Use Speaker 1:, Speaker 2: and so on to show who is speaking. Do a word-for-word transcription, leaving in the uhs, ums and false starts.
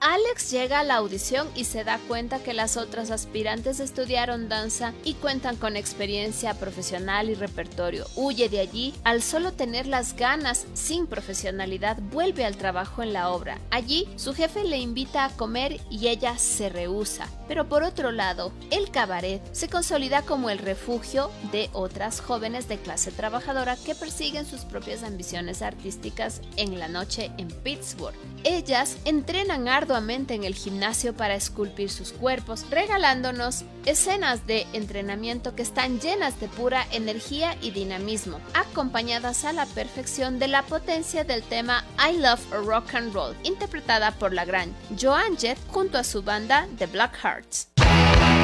Speaker 1: Alex llega a la audición y se da cuenta que las otras aspirantes estudiaron danza y cuentan con experiencia profesional y repertorio. Huye de allí al solo tener las ganas. Sin profesionalidad vuelve al trabajo en la obra. Allí su jefe le invita a comer y ella se rehúsa. Pero por otro lado, el cabaret se consolida como el refugio de otras jóvenes de clase trabajadora que persiguen sus propias ambiciones artísticas en la noche en Pittsburgh. Ellas entrenan arduamente en el gimnasio para esculpir sus cuerpos, regalándonos escenas de entrenamiento que están llenas de pura energía y dinamismo, acompañadas a la perfección de la potencia del tema I Love Rock and Roll, interpretada por la gran Joan Jett junto a su banda The Blackhearts.